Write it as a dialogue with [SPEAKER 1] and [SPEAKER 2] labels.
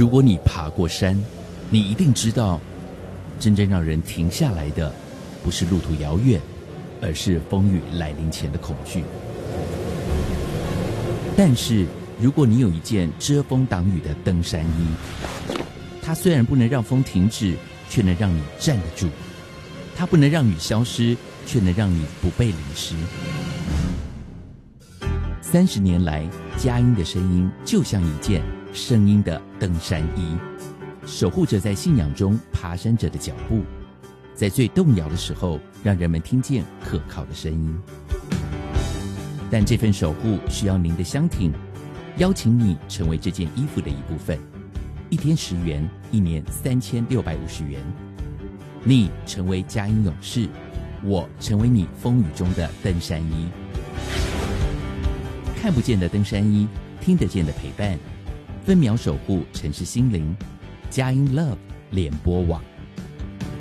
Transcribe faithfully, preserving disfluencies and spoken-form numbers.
[SPEAKER 1] 如果你爬过山，你一定知道，真正让人停下来的，不是路途遥远，而是风雨来临前的恐惧。但是，如果你有一件遮风挡雨的登山衣，它虽然不能让风停止，却能让你站得住；它不能让雨消失，却能让你不被淋湿。三十年来，佳音的声音就像一件声音的登山衣，守护着在信仰中爬山者的脚步，在最动摇的时候，让人们听见可靠的声音。但这份守护需要您的相挺，邀请你成为这件衣服的一部分，一天十元，一年三千六百五十元。你成为佳音勇士，我成为你风雨中的登山衣。看不见的登山衣，听得见的陪伴，分秒守护城市心灵。佳音 Love 联播网。